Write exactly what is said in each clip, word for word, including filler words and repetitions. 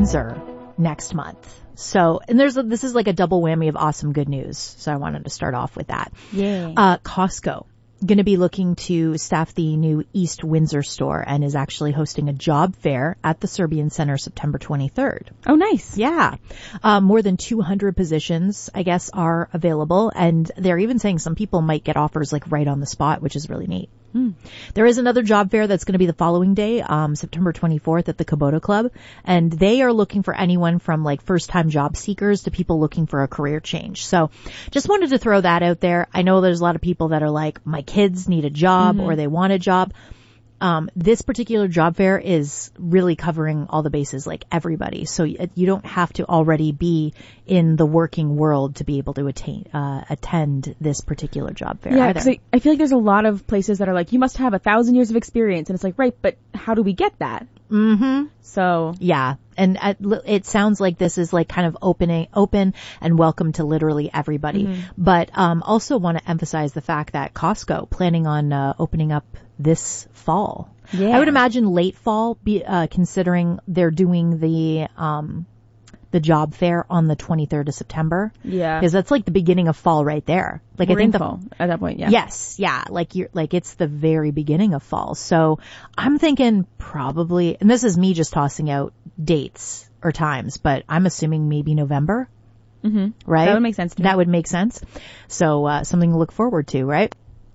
Windsor next month. So, and there's a, this is like a double whammy of awesome good news. So I wanted to start off with that. Yeah. Uh, Costco going to be looking to staff the new East Windsor store and is actually hosting a job fair at the Serbian Center September twenty-third. Oh, nice. Yeah. Um, more than two hundred positions, I guess, are available. And they're even saying some people might get offers like right on the spot, which is really neat. Hmm. There is another job fair that's going to be the following day, um, September twenty-fourth at the Kubota Club. And they are looking for anyone from like first time job seekers to people looking for a career change. So just wanted to throw that out there. I know there's a lot of people that are like, my kids need a job Mm-hmm. or they want a job. Um, this particular job fair is really covering all the bases, like everybody. So you, you don't have to already be in the working world to be able to attain, uh, attend this particular job fair. Yeah, either. because I, I feel like there's a lot of places that are like, you must have a thousand years of experience. And it's like, right, but how do we get that? Mm-hmm. So. Yeah. And uh, it sounds like this is like kind of opening, open and welcome to literally everybody. Mm-hmm. But, um, also want to emphasize the fact that Costco planning on, uh, opening up this fall. Yeah. I would imagine late fall, be, uh, considering they're doing the, um, the job fair on the twenty-third of September. Yeah. Because that's like the beginning of fall right there. Like We're I think in the fall at that point, yeah. Yes, yeah, like you're like it's the very beginning of fall. So I'm thinking probably, and this is me just tossing out dates or times, but I'm assuming maybe November. Mm-hmm. Right? That would make sense to me. That would make sense. So uh, something to look forward to, right?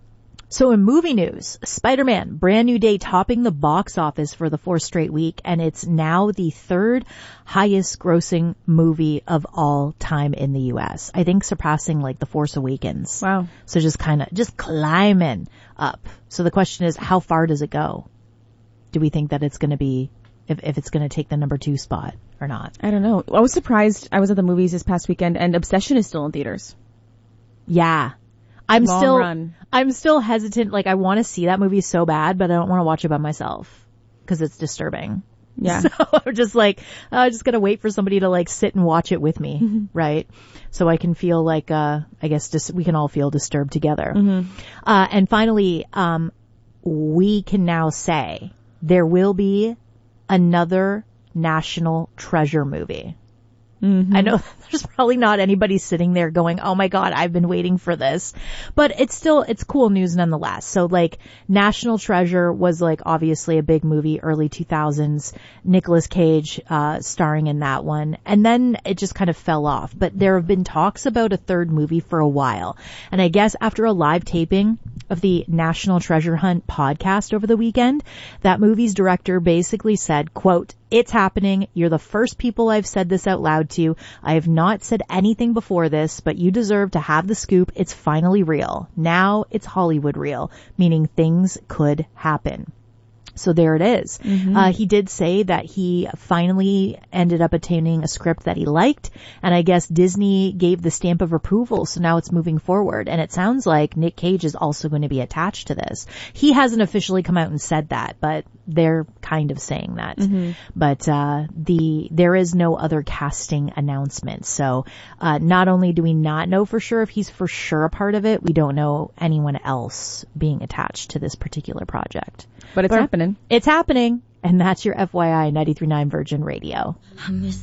So in movie news, Spider-Man, brand new day topping the box office for the fourth straight week, and it's now the third highest grossing movie of all time in the U S. I think surpassing like The Force Awakens. Wow. So just kind of, just climbing up. So the question is, how far does it go? Do we think that it's going to be, if, if it's going to take the number two spot or not? I don't know. I was surprised. I was at the movies this past weekend and Obsession is still in theaters. Yeah. I'm Long still, run. I'm still hesitant. Like I want to see that movie so bad, but I don't want to watch it by myself because it's disturbing. Yeah. So I'm just like, uh, I'm just going to wait for somebody to like sit and watch it with me. Mm-hmm. Right. So I can feel like, uh, I guess dis- we can all feel disturbed together. Mm-hmm. Uh, and finally, um, we can now say there will be another National Treasure movie. Mm-hmm. I know there's probably not anybody sitting there going, oh my God, I've been waiting for this. But it's still, it's cool news nonetheless. So like National Treasure was like obviously a big movie, early two thousands, Nicolas Cage, uh, starring in that one. And then it just kind of fell off. But there have been talks about a third movie for a while. And I guess after a live taping of the National Treasure Hunt podcast over the weekend, that movie's director basically said, quote, "It's happening. You're the first people I've said this out loud to. I have not said anything before this, but you deserve to have the scoop. It's finally real. Now it's Hollywood real," meaning things could happen. So there it is. Mm-hmm. Uh, he did say that he finally ended up attaining a script that he liked. And I guess Disney gave the stamp of approval. So now it's moving forward. And it sounds like Nick Cage is also going to be attached to this. He hasn't officially come out and said that, but they're kind of saying that. Mm-hmm. But, uh, the, there is no other casting announcement. So, uh, not only do we not know for sure if he's for sure a part of it, we don't know anyone else being attached to this particular project. But it's but happening. It's happening. And that's your F Y I ninety-three point nine Virgin Radio.